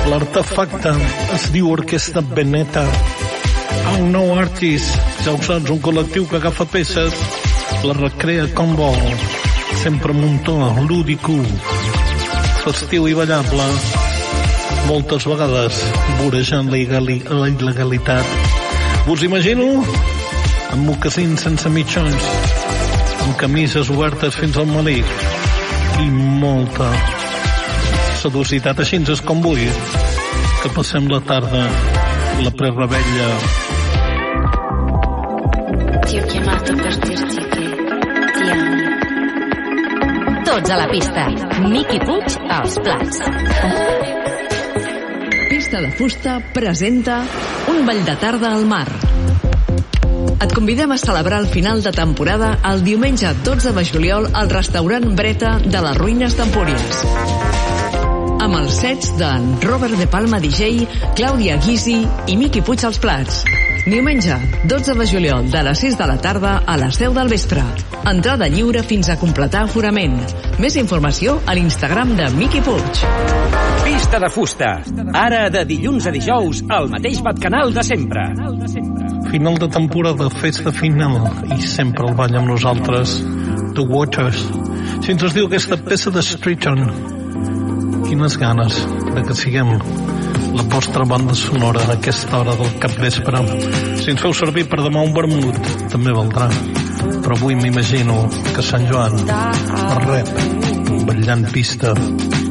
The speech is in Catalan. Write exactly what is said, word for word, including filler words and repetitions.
L'artefacte es diu Orquestra Veneta. Un nou artist, ja ho saps, un col·lectiu que agafa peces, la recrea com vol, sempre amb un to lúdico, festiu i ballable, moltes vegades vorejant la il·legalitat. Us imagino amb mocassins sense mitjons, amb camises obertes fins al melic i molta sedositat. Així és com vull que passem la tarda, la prerebella. Ti ho chiamato per dirti che ti amo. Tots a la pista. Miqui Puig als plats. Pista de Fusta presenta un ball de tarda al mar. Et convidem a celebrar el final de temporada el diumenge dotze de juliol al restaurant Breta de les Ruïnes d'Empúries. Amb els sets d'en Robert de Palma D J, Clàudia Guisi i Miqui Puig als plats. Diumenge, dotze de juliol, de les sis de la tarda a les deu del vespre. Entrada lliure fins a completar aforament. Més informació a l'Instagram de Miqui Puig. Pista de Fusta. Ara de dilluns a dijous, al mateix Batcanal de sempre. Final de temporada, festa final, i sempre el ball amb nosaltres. The Waters. Si ens es diu aquesta peça de Streeton. Quines ganes de que siguem la vostra banda sonora a aquesta hora del capvespre. Si ens feu servir per demà un vermut, també valdrà. Però avui m'imagino que Sant Joan rep ballant pista.